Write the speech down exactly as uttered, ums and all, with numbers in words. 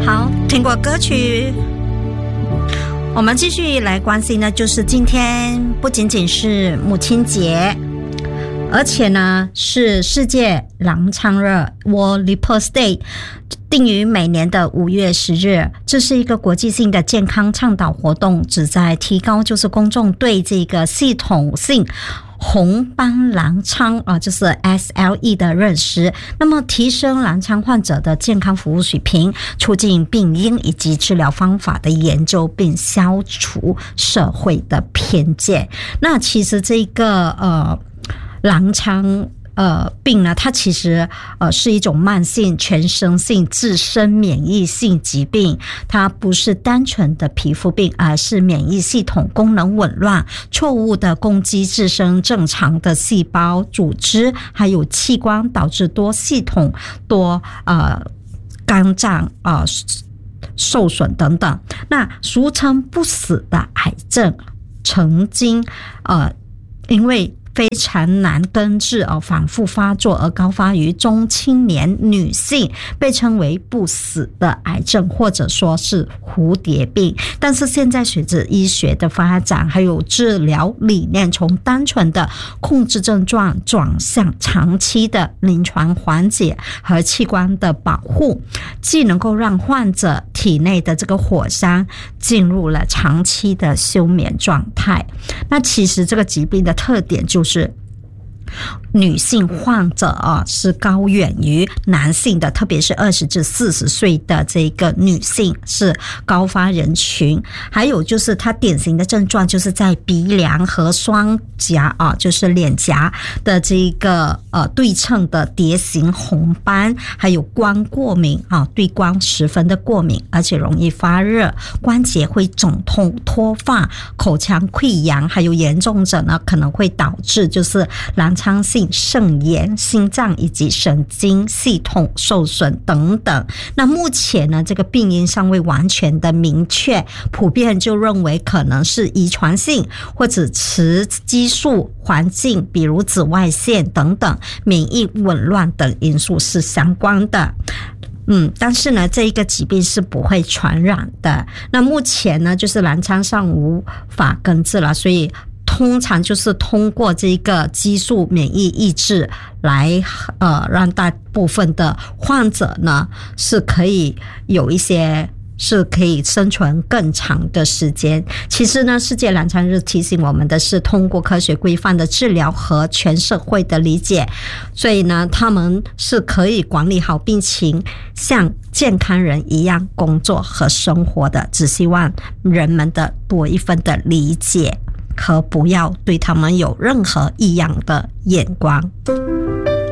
好，听过歌曲，我们继续来关心呢，就是今天不仅仅是母亲节，而且呢是世界狼疮日 World Leprosy Day， 定于每年的五月十日。这是一个国际性的健康倡导活动，旨在提高就是公众对这个系统性红斑狼疮啊，就是 S L E 的认识，那么提升狼疮患者的健康服务水平，促进病因以及治疗方法的研究，并消除社会的偏见。那其实这个呃狼疮呃，病呢，它其实呃是一种慢性全身性自身免疫性疾病，它不是单纯的皮肤病，而是免疫系统功能紊乱，错误的攻击自身正常的细胞、组织还有器官，导致多系统多呃肝脏啊、呃、受损等等。那俗称不死的癌症，曾经呃因为非常难根治而反复发作，而高发于中青年女性，被称为不死的癌症，或者说是蝴蝶病。但是现在随着医学的发展，还有治疗理念从单纯的控制症状转向长期的临床缓解和器官的保护，既能够让患者体内的这个火山进入了长期的休眠状态。那其实这个疾病的特点就是女性患者啊是高远于男性的，特别是二十至四十岁的这个女性是高发人群。还有就是它典型的症状就是在鼻梁和双颊啊，就是脸颊的这个呃对称的蝶形红斑，还有光过敏啊，对光十分的过敏，而且容易发热，关节会肿痛、脱发、口腔溃疡，还有严重者呢可能会导致就是狼疮性肾炎、心脏以及神经系统受损等等。那目前呢，这个病因尚未完全的明确，普遍就认为可能是遗传性或者雌激素、环境，比如紫外线等等，免疫紊乱等因素是相关的。嗯，但是呢，这一个疾病是不会传染的。那目前呢，就是狼疮尚无法根治了，所以通常就是通过这个激素免疫抑制来呃让大部分的患者呢是可以有一些是可以生存更长的时间。其实呢，世界狼疮日提醒我们的是通过科学规范的治疗和全社会的理解，所以呢他们是可以管理好病情，像健康人一样工作和生活的。只希望人们的多一份的理解和不要对他们有任何异样的眼光。